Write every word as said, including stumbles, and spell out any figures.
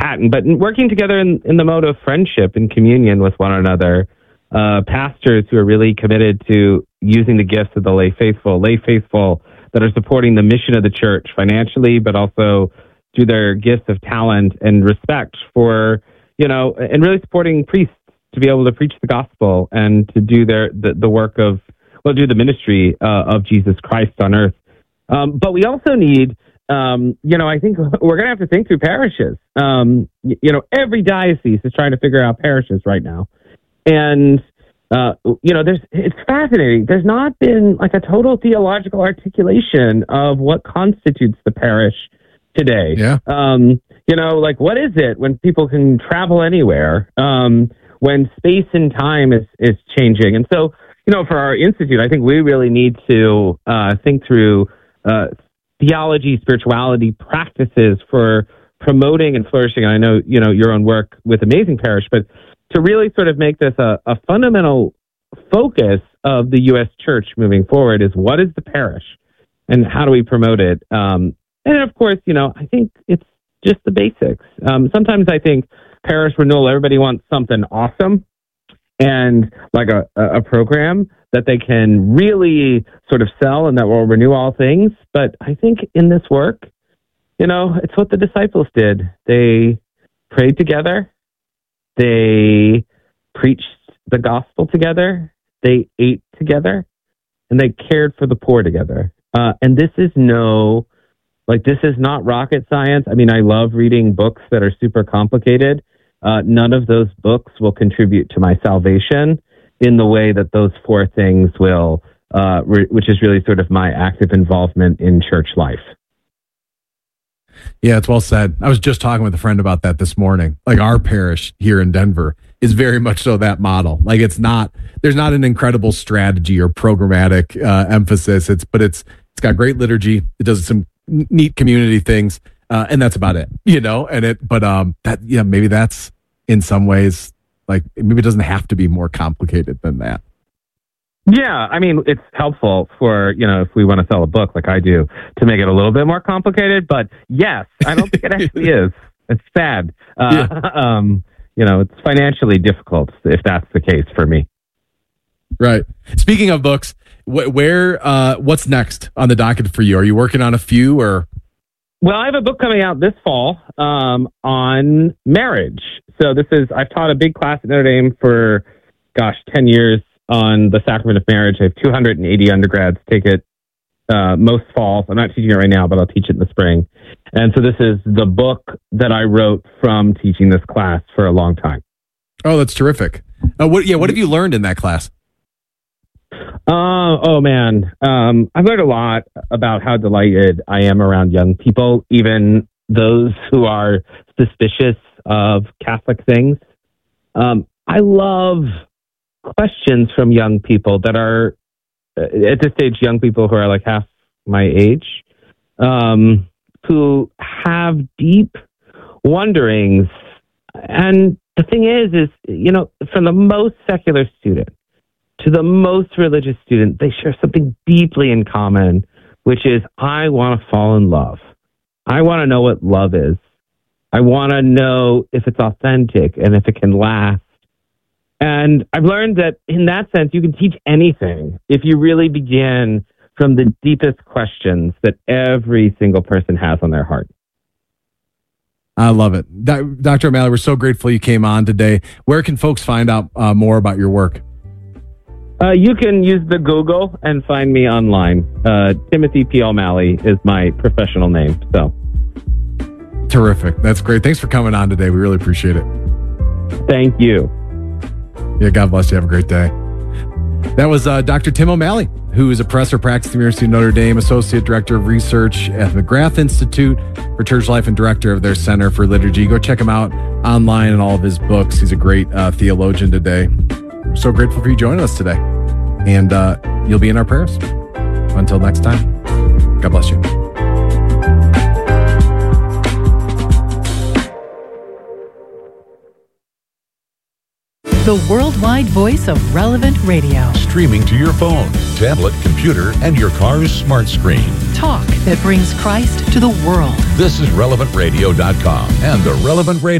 Latin, but working together in, in the mode of friendship and communion with one another. Uh, pastors who are really committed to using the gifts of the lay faithful, lay faithful that are supporting the mission of the church financially, but also through their gifts of talent and respect for, you know, and really supporting priests to be able to preach the gospel and to do their the, the work of, well, do the ministry uh, of Jesus Christ on earth. Um, but we also need, um, you know, I think we're going to have to think through parishes. Um, you, you know, every diocese is trying to figure out parishes right now. And, uh, you know, there's it's fascinating. There's not been like a total theological articulation of what constitutes the parish today. Yeah. Um, you know, like, what is it when people can travel anywhere, um, when space and time is, is changing? And so, you know, for our institute, I think we really need to uh, think through uh, theology, spirituality practices for promoting and flourishing. I know, you know, your own work with Amazing Parish, but to really sort of make this a, a fundamental focus of the U S Church moving forward is what is the parish and how do we promote it? Um, and of course, you know, I think it's just the basics. Um, sometimes I think parish renewal, everybody wants something awesome and like a, a program that they can really sort of sell and that will renew all things. But I think in this work, you know, it's what the disciples did. They prayed together. They preached the gospel together. They ate together, and they cared for the poor together. Uh, and this is no, like, this is not rocket science. I mean, I love reading books that are super complicated. Uh, none of those books will contribute to my salvation in the way that those four things will, uh, re- which is really sort of my active involvement in church life. Yeah, it's well said. I was just talking with a friend about that this morning. Like, our parish here in Denver is very much so that model. Like, it's not, there's not an incredible strategy or programmatic uh, emphasis. It's, but it's, it's got great liturgy. It does some neat community things. Uh, and that's about it, you know, and it, but um, that, yeah, maybe that's in some ways, like, maybe it doesn't have to be more complicated than that. Yeah, I mean, it's helpful for, you know, if we want to sell a book like I do, to make it a little bit more complicated. But yes, I don't think it actually is. It's sad. Uh, yeah. um, you know, it's financially difficult if that's the case for me. Right. Speaking of books, wh- where, uh, what's next on the docket for you? Are you working on a few or? Well, I have a book coming out this fall um, on marriage. So this is, I've taught a big class at Notre Dame for, gosh, ten years. On the sacrament of marriage. I have two hundred eighty undergrads take it uh, most falls. I'm not teaching it right now, but I'll teach it in the spring. And so this is the book that I wrote from teaching this class for a long time. Oh, that's terrific. Uh, what, yeah, what have you learned in that class? Uh, oh, man. Um, I've learned a lot about how delighted I am around young people, even those who are suspicious of Catholic things. Um, I love questions from young people that are, at this stage, young people who are like half my age, um, who have deep wonderings. And the thing is, is, you know, from the most secular student to the most religious student, they share something deeply in common, which is, I want to fall in love. I want to know what love is. I want to know if it's authentic and if it can last. And I've learned that in that sense, you can teach anything if you really begin from the deepest questions that every single person has on their heart. I love it. Doctor O'Malley, we're so grateful you came on today. Where can folks find out uh, more about your work? Uh, you can use the Google and find me online. Uh, Timothy P. O'Malley is my professional name. So, terrific. That's great. Thanks for coming on today. We really appreciate it. Thank you. Yeah, God bless you. Have a great day. That was uh, Doctor Tim O'Malley, who is a professor practicing at the University of Notre Dame, Associate Director of Research at the McGrath Institute for Church Life and Director of their Center for Liturgy. Go check him out online and all of his books. He's a great uh, theologian today. We're so grateful for you joining us today. And uh, you'll be in our prayers. Until next time, God bless you. The worldwide voice of Relevant Radio. Streaming to your phone, tablet, computer, and your car's smart screen. Talk that brings Christ to the world. This is relevant radio dot com and the Relevant Radio